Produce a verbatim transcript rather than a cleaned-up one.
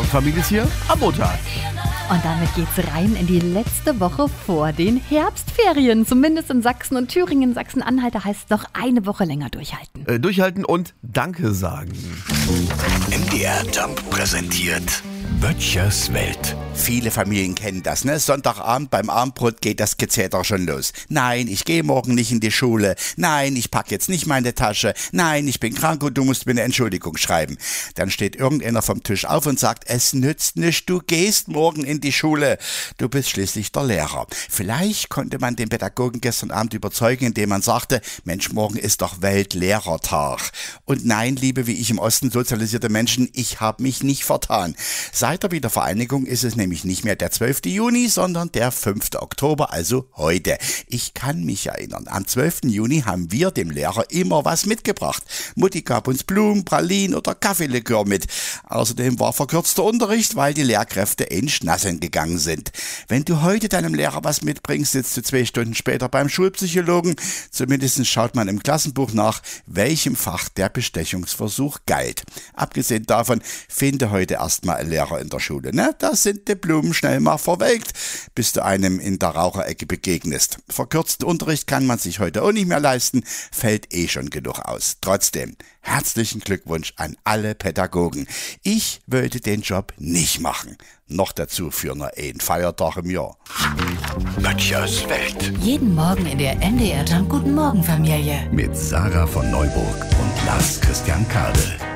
Morgenfamilie ist hier am Montag. Und damit geht's rein in die letzte Woche vor den Herbstferien. Zumindest in Sachsen und Thüringen. Sachsen-Anhalt heißt es noch eine Woche länger durchhalten. Äh, durchhalten und Danke sagen. M D R Jump präsentiert Böttchers Welt. Viele Familien kennen das, ne? Sonntagabend beim Abendbrot geht das Gezeter schon los. Nein, ich gehe morgen nicht in die Schule. Nein, ich packe jetzt nicht meine Tasche. Nein, ich bin krank und du musst mir eine Entschuldigung schreiben. Dann steht irgendeiner vom Tisch auf und sagt, es nützt nichts, du gehst morgen in die Schule. Du bist schließlich der Lehrer. Vielleicht konnte man den Pädagogen gestern Abend überzeugen, indem man sagte, Mensch, morgen ist doch Weltlehrertag. Und nein, liebe wie ich im Osten sozialisierte Menschen, ich habe mich nicht vertan. Seit der Wiedervereinigung ist es nämlich nicht mehr der zwölfte Juni, sondern der fünfte Oktober, also heute. Ich kann mich erinnern, am zwölften Juni haben wir dem Lehrer immer was mitgebracht. Mutti gab uns Blumen, Pralinen oder Kaffeelikör mit. Außerdem war verkürzter Unterricht, weil die Lehrkräfte in Schnassen gegangen sind. Wenn du heute deinem Lehrer was mitbringst, sitzt du zwei Stunden später beim Schulpsychologen. Zumindest schaut man im Klassenbuch nach, welchem Fach der Bestechungsversuch galt. Abgesehen davon, finde heute erstmal ein Lehrer in der Schule, ne? Da sind die Blumen schnell mal verwelkt, bis du einem in der Raucherecke begegnest. Verkürzten Unterricht kann man sich heute auch nicht mehr leisten, fällt eh schon genug aus. Trotzdem, herzlichen Glückwunsch an alle Pädagogen. Ich wollte den Job nicht machen. Noch dazu für nur einen Feiertag im Jahr. Böttchers Welt. Jeden Morgen in der M D R Jump Guten Morgen Familie. Mit Sarah von Neuburg und Lars Christian Kade.